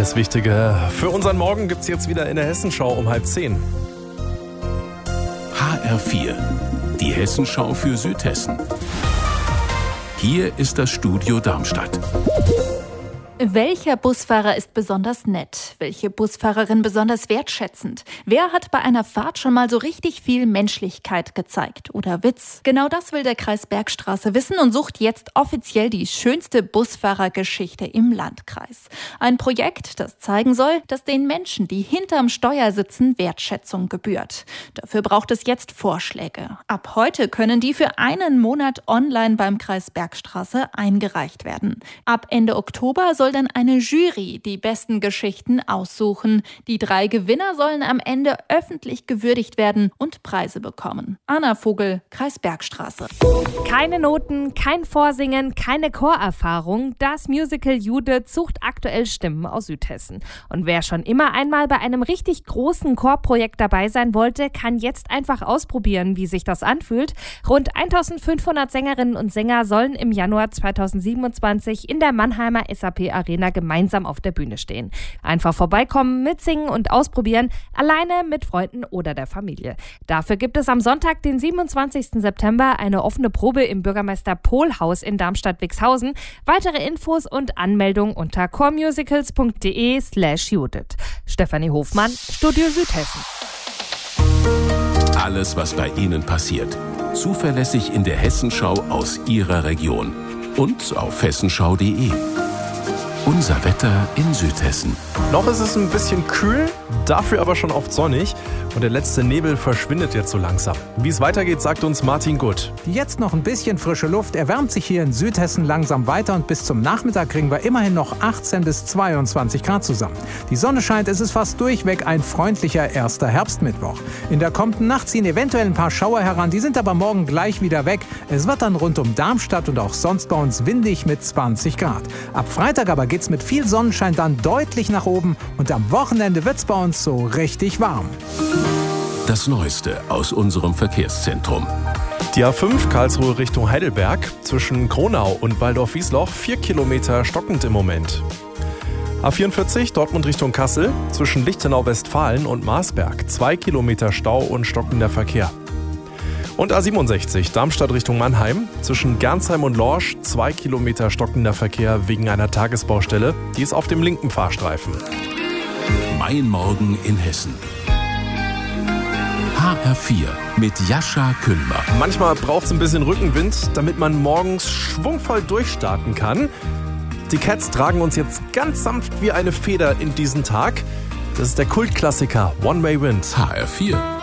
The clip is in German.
Alles Wichtige für unseren Morgen gibt's jetzt wieder in der Hessenschau um 9:30. HR4, die Hessenschau für Südhessen. Hier ist das Studio Darmstadt. Welcher Busfahrer ist besonders nett? Welche Busfahrerin besonders wertschätzend? Wer hat bei einer Fahrt schon mal so richtig viel Menschlichkeit gezeigt oder Witz? Genau das will der Kreis Bergstraße wissen und sucht jetzt offiziell die schönste Busfahrergeschichte im Landkreis. Ein Projekt, das zeigen soll, dass den Menschen, die hinterm Steuer sitzen, Wertschätzung gebührt. Dafür braucht es jetzt Vorschläge. Ab heute können die für einen Monat online beim Kreis Bergstraße eingereicht werden. Ab Ende Oktober soll dann eine Jury die besten Geschichten aussuchen. Die 3 Gewinner sollen am Ende öffentlich gewürdigt werden und Preise bekommen. Anna Vogel, Kreis Bergstraße. Keine Noten, kein Vorsingen, keine Chorerfahrung. Das Musical Judith sucht aktuell Stimmen aus Südhessen. Und wer schon immer einmal bei einem richtig großen Chorprojekt dabei sein wollte, kann jetzt einfach ausprobieren, wie sich das anfühlt. Rund 1500 Sängerinnen und Sänger sollen im Januar 2027 in der Mannheimer SAP Arena gemeinsam auf der Bühne stehen. Einfach vorbeikommen, mitsingen und ausprobieren, alleine, mit Freunden oder der Familie. Dafür gibt es am Sonntag, den 27. September, eine offene Probe im Bürgermeister-Pohl-Haus in Darmstadt-Wixhausen. Weitere Infos und Anmeldung unter choremusicals.de/Judith. Stefanie Hofmann, Studio Südhessen. Alles, was bei Ihnen passiert. Zuverlässig in der Hessenschau aus Ihrer Region. Und auf hessenschau.de. Unser Wetter in Südhessen. Noch ist es ein bisschen kühl, dafür aber schon oft sonnig. Und der letzte Nebel verschwindet jetzt so langsam. Wie es weitergeht, sagt uns Martin Gutt. Jetzt noch ein bisschen frische Luft, erwärmt sich hier in Südhessen langsam weiter und bis zum Nachmittag kriegen wir immerhin noch 18 bis 22 Grad zusammen. Die Sonne scheint, es ist fast durchweg ein freundlicher erster Herbstmittwoch. In der kommenden Nacht ziehen eventuell ein paar Schauer heran, die sind aber morgen gleich wieder weg. Es wird dann rund um Darmstadt und auch sonst bei uns windig mit 20 Grad. Ab Freitag aber geht's mit viel Sonnenschein dann deutlich nach oben und am Wochenende wird's bei uns so richtig warm. Das Neueste aus unserem Verkehrszentrum. Die A5 Karlsruhe Richtung Heidelberg zwischen Kronau und Waldorf-Wiesloch 4 Kilometer stockend im Moment. A44 Dortmund Richtung Kassel zwischen Lichtenau-Westfalen und Marsberg 2 Kilometer Stau und stockender Verkehr. Und A67 Darmstadt Richtung Mannheim zwischen Gernsheim und Lorsch 2 Kilometer stockender Verkehr wegen einer Tagesbaustelle. Die ist auf dem linken Fahrstreifen. Mein Morgen in Hessen. HR4 mit Jascha Kühlmer. Manchmal braucht es ein bisschen Rückenwind, damit man morgens schwungvoll durchstarten kann. Die Cats tragen uns jetzt ganz sanft wie eine Feder in diesen Tag. Das ist der Kultklassiker One Way Wind. HR4.